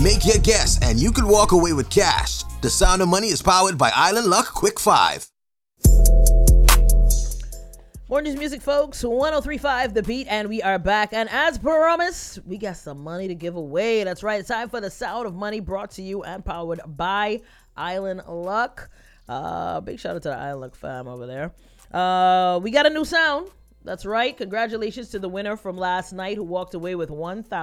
Make your guess, and you could walk away with cash. The Sound of Money is powered by Island Luck Quick 5. Morning's music, folks. 103.5 The Beat, and we are back. And as promised, we got some money to give away. That's right. It's time for the Sound of Money, brought to you and powered by Island Luck. Big shout out to the Island Luck fam over there. We got a new sound. That's right. Congratulations to the winner from last night who walked away with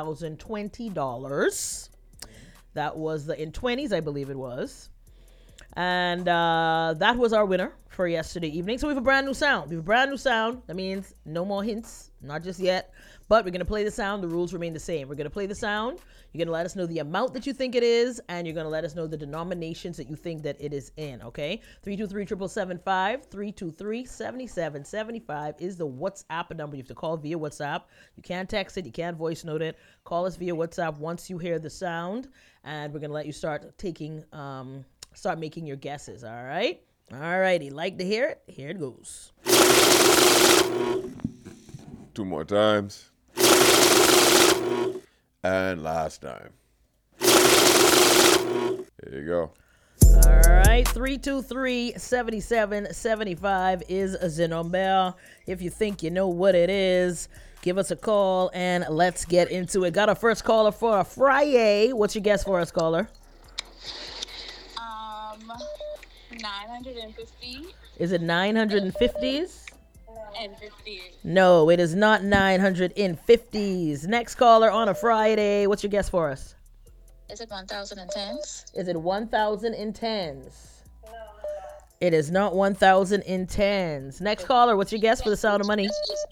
$1,020. That was in 20s, I believe it was. And that was our winner for yesterday evening. So we have a brand new sound. That means no more hints, not just yet. But we're going to play the sound. The rules remain the same. We're going to play the sound. You're going to let us know the amount that you think it is, and you're going to let us know the denominations that you think that it is in, okay? 323-775, 323-7775 is the WhatsApp number. You have to call via WhatsApp. You can't text it. You can't voice note it. Call us via WhatsApp once you hear the sound, and we're going to let you start making your guesses, all right? All righty. Like to hear it? Here it goes. 2 more times. And last time. There you go. All right, 323-7775 is the number. If you think you know what it is, give us a call and let's get into it. Got our first caller for a Friday. What's your guess for us, caller? 950. Is it 950s? And 50. No, it is not 950s. Next caller on a Friday. What's your guess for us? Is it 1010s? Is it 1010s? It is not 1010s. Next caller, what's your guess for the Sound of Money?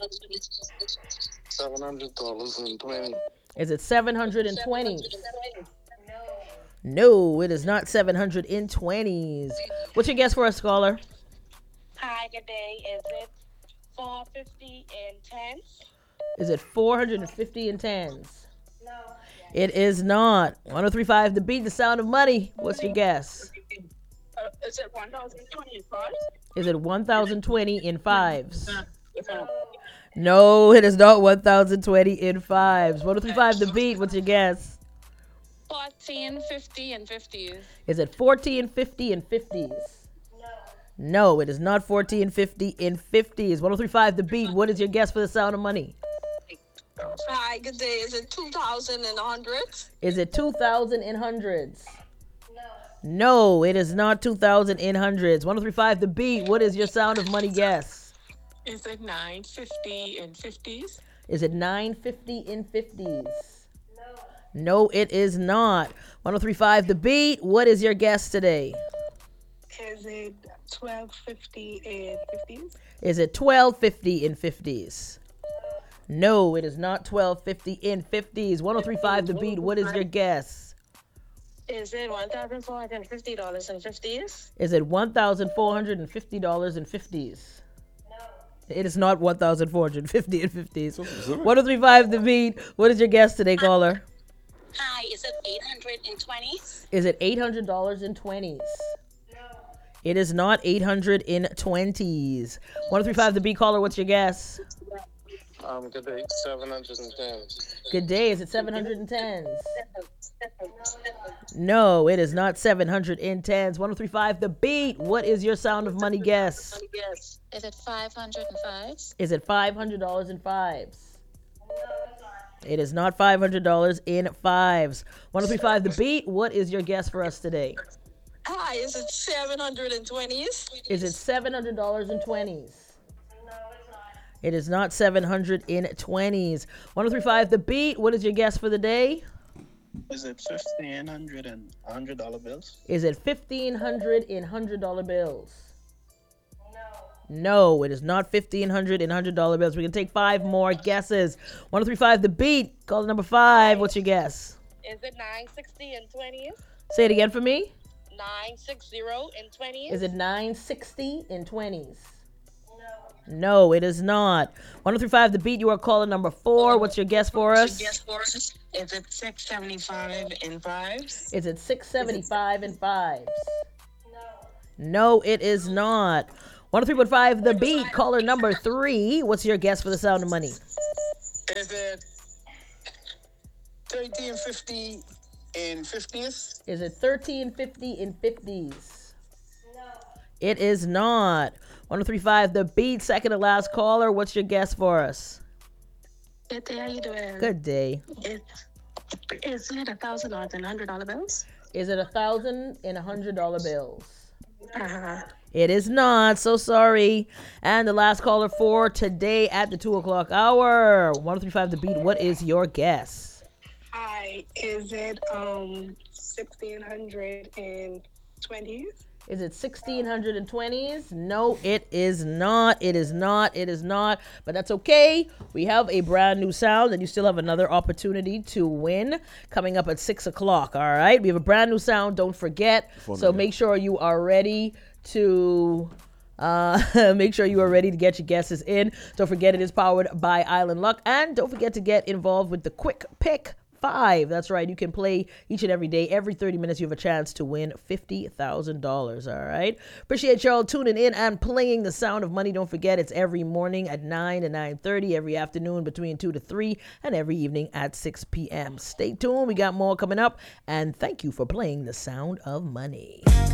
$700.20. Is it 720? No, it is not 720s. What's your guess for us, caller? Hi, good day. Is it 450 and 10s? Is it 450 and 10s? No. It is not. 103.5 The Beat, the Sound of Money. What's your guess? Is it 1020 in 5s? Is it 1020 in 5s? No, it is not 1020 in 5s. 103.5 The Beat, what's your guess? 1450 and 50s. Is it 1450 and 50s? No, it is not 1450 in 50s. 103.5 The Beat, what is your guess for the Sound of Money? Hi, good day. Is it 2000 and 100s? Is it 2000 in hundreds? No, it is not 2000 in hundreds. 103.5 The Beat, what is your Sound of Money guess? Is it 950 and 50s? Is it 950 in 50s? No, it is not. 103.5 The Beat, what is your guess today? Is it 1250 and 50s? Is it 1250 in 50s? No, it is not 1250 in 50s. 103.5 The Beat, what is your guess? Is it $1,450 and 50s? Is it $1,450 in 50s? It is not 1,450 in 50s. 103.5 The Beat, what is your guess today, caller? Hi, is it 820s? Is it $800 in 20s? It is not 800 in 20s. 103.5 The Beat, caller, what's your guess? Good day, 710s. Good day, is it 710s? No, it is not 710s. 103.5 The Beat, what is your Sound of Money guess? Is it 505s? Is it $500 in 5s? It is not $500 in 5s. 103.5 The Beat, what is your guess for us today? Hi, is it 720s? Is it $700 in 20s? It is not 700 in 20s. 103.5 The Beat, what is your guess for the day? Is it $1,500 and $100 bills? Is it 1,500 in $100 bills? No, it is not 1,500 in $100 bills. We can take 5 more guesses. 103.5 The Beat, caller number 5. What's your guess? Is it 960 and 20s? Say it again for me. 960 and 20s? Is it 960 in 20s? No, it is not. 103.5 The Beat, you are caller number 4. What's your guess for us? Is it 675 in 5s? Is it 675 in 5s? No, it is not. 103.5 The Beat, caller number 3. What's your guess for the Sound of Money? Is it 1350 in 50s? Is it 1350 in 50s? It is not. 1035 The Beat, second to last caller. What's your guess for us? Good day, how you doing? Good day. Is it $1,000 and $100 bills? Is it $1,000 and $100 bills? Uh-huh. It is not. So sorry. And the last caller for today at the 2 o'clock hour. 1035 The Beat. What is your guess? Hi, is it 1620s? Is it 1620s? No, it is not. It is not. It is not. But that's okay. We have a brand new sound, and you still have another opportunity to win coming up at 6 o'clock. All right. We have a brand new sound. Don't forget. So make sure you are ready to make sure you are ready to get your guesses in. Don't forget it is powered by Island Luck, and don't forget to get involved with the Quick Pick 5. That's right. You can play each and every day. Every 30 minutes, you have a chance to win $50,000. All right. Appreciate y'all tuning in and playing the Sound of Money. Don't forget, it's every morning at 9 to 9:30, every afternoon between 2 to 3, and every evening at 6 p.m. Stay tuned. We got more coming up. And thank you for playing the Sound of Money.